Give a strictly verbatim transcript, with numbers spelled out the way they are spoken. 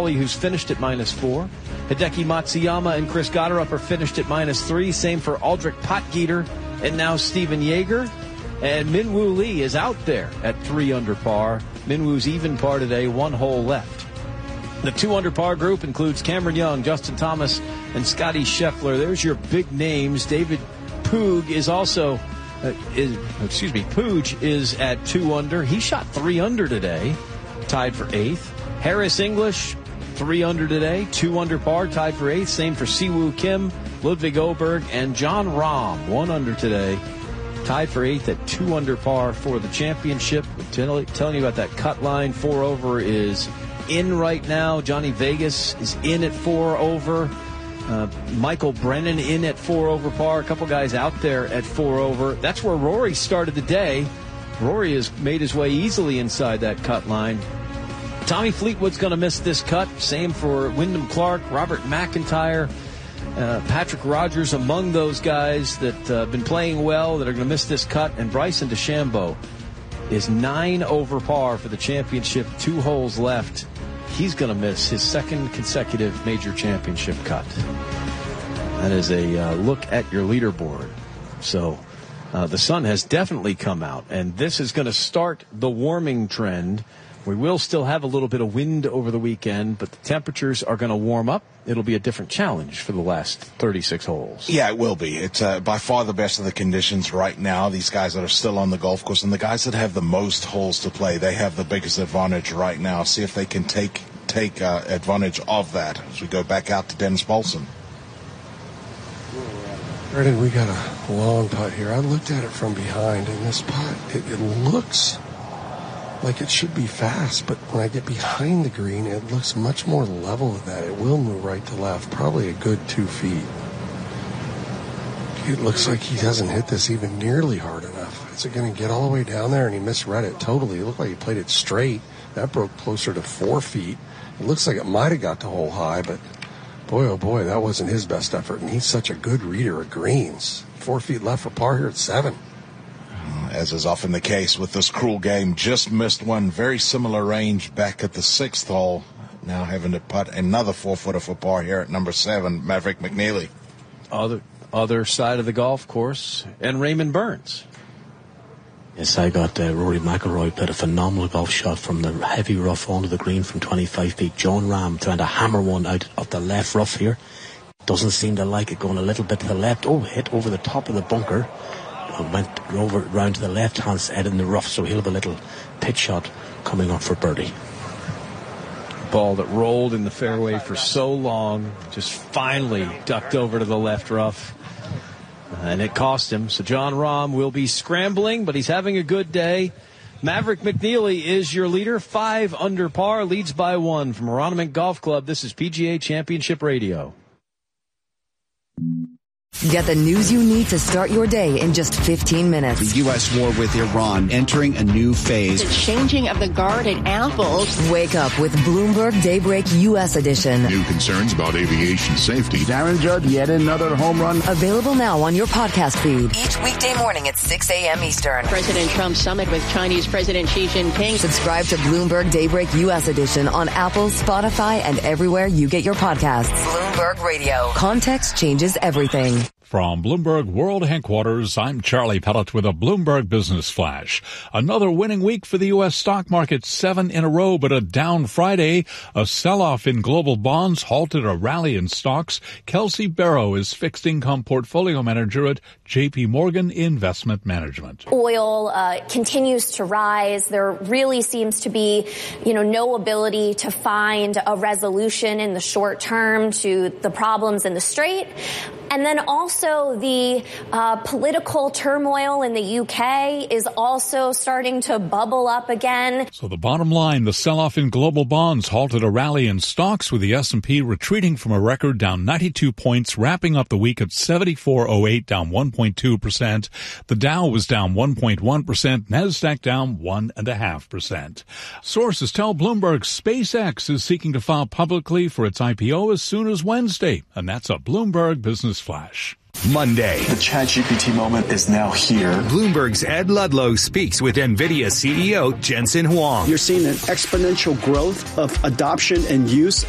Pauli, who's finished at minus four. Hideki Matsuyama and Chris Gotterup are finished at minus three. Same for Aldrich Potgieter and now Steven Yeager. And Minwoo Lee is out there at three under par. Minwoo's even par today, one hole left. The two under par group includes Cameron Young, Justin Thomas, and Scotty Scheffler. There's your big names. David Puig is also, uh, is, excuse me, Puig is at two under. He shot three under today, tied for eighth. Harris English, three under today, two under par, tied for eighth. Same for Siwoo Kim, Ludwig Oberg, and John Rahm, one under today, tied for eighth at two under par for the championship. Tell, telling you about that cut line. Four over is in right now. Johnny Vegas is in at four over. Uh, Michael Brennan in at four over par. A couple guys out there at four over. That's where Rory started the day. Rory has made his way easily inside that cut line. Tommy Fleetwood's going to miss this cut. Same for Wyndham Clark, Robert McIntyre, uh, Patrick Rogers among those guys that have uh, been playing well that are going to miss this cut. And Bryson DeChambeau is nine over par for the championship, two holes left. He's going to miss his second consecutive major championship cut. That is a uh, look at your leaderboard. So uh, the sun has definitely come out, and this is going to start the warming trend. We will still have a little bit of wind over the weekend, but the temperatures are going to warm up. It'll be a different challenge for the last thirty-six holes. Yeah, it will be. It's uh, by far the best of the conditions right now. These guys that are still on the golf course and the guys that have the most holes to play, they have the biggest advantage right now. See if they can take take uh, advantage of that as we go back out to Dennis Paulson. Brendan, we got a long putt here. I looked at it from behind, and this putt, it, it looks like it should be fast, but when I get behind the green, it looks much more level than that. It will move right to left, probably a good two feet. It looks like he hasn't hit this even nearly hard enough. Is it going to get all the way down there? And he misread it totally. It looked like he played it straight. That broke closer to four feet. It looks like it might have got to hole high, but boy, oh boy, that wasn't his best effort. And he's such a good reader of greens. Four feet left for par here at seven. As is often the case with this cruel game, just missed one very similar range back at the sixth hole. Now having to putt another four-footer for par here at number seven, Maverick McNeely. Other other side of the golf course, and Raymond Burns. Yes, I got uh, Rory McIlroy played a phenomenal golf shot from the heavy rough onto the green from twenty-five feet. John Rahm trying to hammer one out of the left rough here. Doesn't seem to like it, going a little bit to the left. Oh, hit over the top of the bunker. Went over round to the left-hand side in the rough, so he'll have a little pitch shot coming up for birdie. Ball that rolled in the fairway for so long, just finally ducked over to the left rough, and it cost him. So John Rahm will be scrambling, but he's having a good day. Maverick McNeely is your leader, five under par, leads by one from Aronimink Golf Club. This is P G A Championship Radio. Get the news you need to start your day in just fifteen minutes. The U S war with Iran entering a new phase. The changing of the guard at Apple. Wake up with Bloomberg Daybreak U S edition. New concerns about aviation safety. Darren Judge, yet another home run. Available now on your podcast feed. Each weekday morning at six a.m. Eastern. President Trump summit with Chinese President Xi Jinping. Subscribe to Bloomberg Daybreak U S edition on Apple, Spotify, and everywhere you get your podcasts. Bloomberg Radio. Context changes everything. From Bloomberg World Headquarters, I'm Charlie Pellet with a Bloomberg Business Flash. Another winning week for the U S stock market, seven in a row, but a down Friday. A sell-off in global bonds halted a rally in stocks. Kelsey Barrow is fixed income portfolio manager at J P Morgan Investment Management. Oil uh, continues to rise. There really seems to be, you know, no ability to find a resolution in the short term to the problems in the Strait. And then also the uh, political turmoil in the U K is also starting to bubble up again. So the bottom line, the sell-off in global bonds halted a rally in stocks with the S and P retreating from a record down ninety-two points, wrapping up the week at seventy-four oh eight, down one point two percent. The Dow was down one point one percent, NASDAQ down one point five percent. Sources tell Bloomberg SpaceX is seeking to file publicly for its I P O as soon as Wednesday, and that's a Bloomberg Business Flash. Monday. The ChatGPT moment is now here. Bloomberg's Ed Ludlow speaks with NVIDIA C E O Jensen Huang. You're seeing an exponential growth of adoption and use